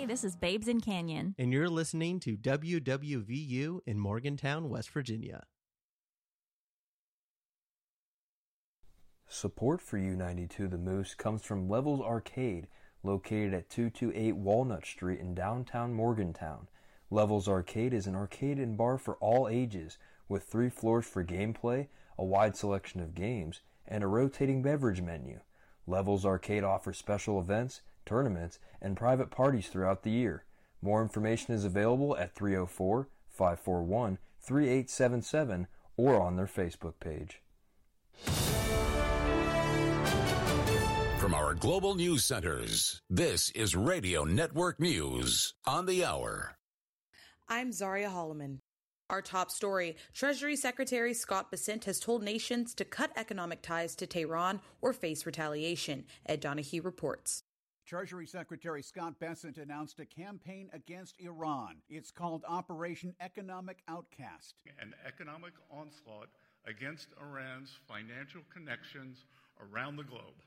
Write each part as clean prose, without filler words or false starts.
this is Babes in Canyon. And you're listening to WWVU in Morgantown, West Virginia. Support for U92 The Moose comes from Levels Arcade, located at 228 Walnut Street in downtown Morgantown. Levels Arcade is an arcade and bar for all ages, with 3 floors for gameplay, a wide selection of games, and a rotating beverage menu. Levels Arcade offers special events, tournaments, and private parties throughout the year. More information is available at 304-541-3877 or on their Facebook page. From our global news centers, this is Radio Network News on the hour. I'm Zaria Holloman. Our top story, Treasury Secretary Scott Bessent has told nations to cut economic ties to Tehran or face retaliation. Ed Donahue reports. Treasury Secretary Scott Bessent announced a campaign against Iran. It's called Operation Economic Outcast. An economic onslaught against Iran's financial connections around the globe.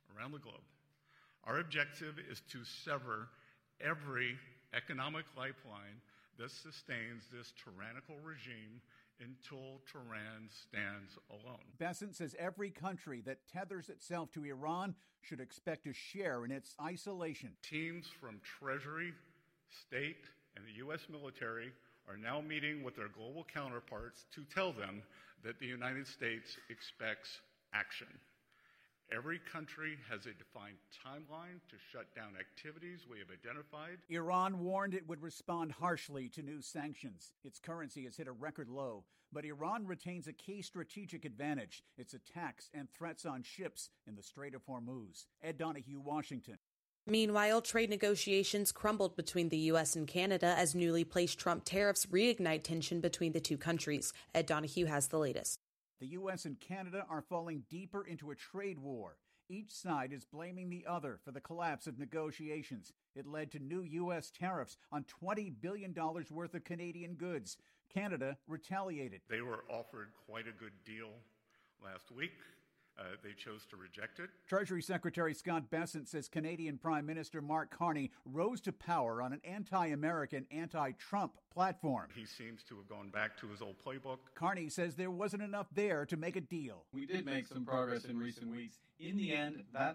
Our objective is to sever every economic lifeline that sustains this tyrannical regime until Tehran stands alone. Bessent says every country that tethers itself to Iran should expect a share in its isolation. Teams from Treasury, State, and the U.S. military are now meeting with their global counterparts to tell them that the United States expects action. Every country has a defined timeline to shut down activities we have identified. Iran warned it would respond harshly to new sanctions. Its currency has hit a record low, but Iran retains a key strategic advantage: its attacks and threats on ships in the Strait of Hormuz. Ed Donahue, Washington. Meanwhile, trade negotiations crumbled between the U.S. and Canada as newly placed Trump tariffs reignite tension between the two countries. Ed Donahue has the latest. The U.S. and Canada are falling deeper into a trade war. Each side is blaming the other for the collapse of negotiations. It led to new U.S. tariffs on $20 billion worth of Canadian goods. Canada retaliated. They were offered quite a good deal last week. They chose to reject it. Treasury Secretary Scott Bessent says Canadian Prime Minister Mark Carney rose to power on an anti-American, anti-Trump platform. He seems to have gone back to his old playbook. Carney says there wasn't enough there to make a deal. We did make some progress in recent weeks. In the end, that